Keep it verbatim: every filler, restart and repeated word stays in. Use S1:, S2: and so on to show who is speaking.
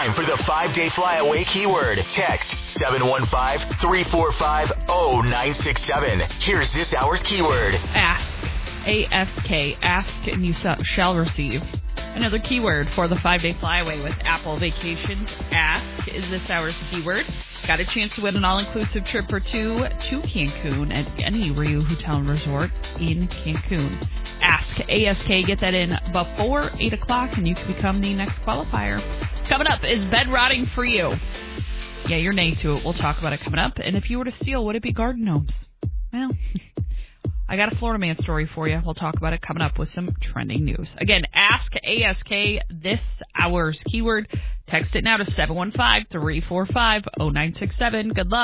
S1: time for the five-day flyaway keyword. Text seven one five, three four five, zero nine six seven. Here's this hour's keyword.
S2: Ask. A S K. Ask and you shall receive. Another keyword for the five-day flyaway with Apple Vacations. Ask is this hour's keyword. Got a chance to win an all-inclusive trip for two to Cancun at any Riu Hotel and Resort in Cancun. Ask, A S K, get that in before eight o'clock and you can become the next qualifier. Coming up, is bed rotting for you? Yeah, you're nay to it. We'll talk about it coming up. And if you were to steal, would it be garden gnomes? Well, I got a Florida man story for you. We'll talk about it coming up with some trending news. Again, ask A S K this hour's keyword. Text it now to seven one five, three four five, zero nine six seven. Good luck.